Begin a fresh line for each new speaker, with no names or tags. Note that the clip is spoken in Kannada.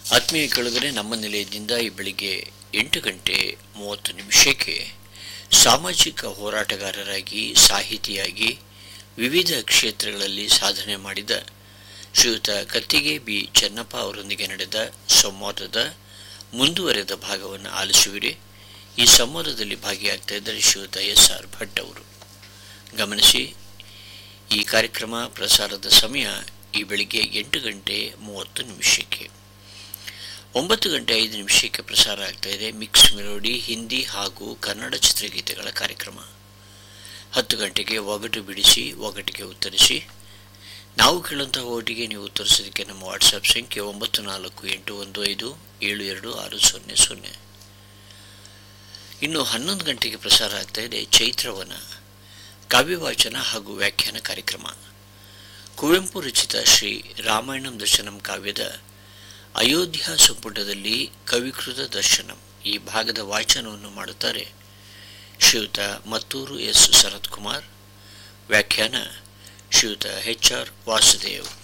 ಆತ್ಮೀಯ ಕೆಳಗರೆ ನಮ್ಮ ನಿಲಯದಿಂದ ಈ ಬೆಳಿಗ್ಗೆ 8:30 ಸಾಮಾಜಿಕ ಹೋರಾಟಗಾರರಾಗಿ ಸಾಹಿತಿಯಾಗಿ ವಿವಿಧ ಕ್ಷೇತ್ರಗಳಲ್ಲಿ ಸಾಧನೆ ಮಾಡಿದ ಶ್ರೀಯುತ ಕತ್ತಿಗೆ ಬಿ ಚೆನ್ನಪ್ಪ ಅವರೊಂದಿಗೆ ನಡೆದ ಸಂವಾದದ ಮುಂದುವರೆದ ಭಾಗವನ್ನು ಆಲಿಸುವಿರಿ. ಈ ಸಂವಾದದಲ್ಲಿ ಭಾಗಿಯಾಗ್ತಾ ಇದ್ದಾರೆ ಶ್ರೀಯುತ SR ಭಟ್ ಅವರು. ಗಮನಿಸಿ, ಈ ಕಾರ್ಯಕ್ರಮ ಪ್ರಸಾರದ ಸಮಯ ಈ ಬೆಳಿಗ್ಗೆ 8:30 9:05 ಪ್ರಸಾರ ಆಗ್ತಾ ಇದೆ ಮಿಕ್ಸ್ ಮೆಲೋಡಿ ಹಿಂದಿ ಹಾಗೂ ಕನ್ನಡ ಚಿತ್ರಗೀತೆಗಳ ಕಾರ್ಯಕ್ರಮ. 10 ಗಂಟೆಗೆ ಒಗಟು ಬಿಡಿಸಿ ಒಗಟಿಗೆ ಉತ್ತರಿಸಿ. ನಾವು ಕೇಳುವಂತಹ ಒಗಟಿಗೆ ನೀವು ಉತ್ತರಿಸೋದಕ್ಕೆ ನಮ್ಮ ವಾಟ್ಸಪ್ ಸಂಖ್ಯೆ 948115726000. ಇನ್ನು 11 ಗಂಟೆಗೆ ಪ್ರಸಾರ ಆಗ್ತಾ ಇದೆ ಚೈತ್ರವನ ಕಾವ್ಯವಾಚನ ಹಾಗೂ ವ್ಯಾಖ್ಯಾನ ಕಾರ್ಯಕ್ರಮ. ಕುವೆಂಪು ರಚಿತ ಶ್ರೀ ರಾಮಾಯಣಂ ದರ್ಶನಂ ಕಾವ್ಯದ ಅಯೋಧ್ಯ ಸಂಪುಟದಲ್ಲಿ ಕವಿಕೃತ ದರ್ಶನಂ ಈ ಭಾಗದ ವಾಚನವನ್ನು ಮಾಡುತ್ತಾರೆ ಶ್ರೀಯುತ ಮತ್ತೂರು ಎಸ್ ಸನತ್ ಕುಮಾರ್. ವ್ಯಾಖ್ಯಾನ ಶ್ರೀಯುತ HR ವಾಸುದೇವ್.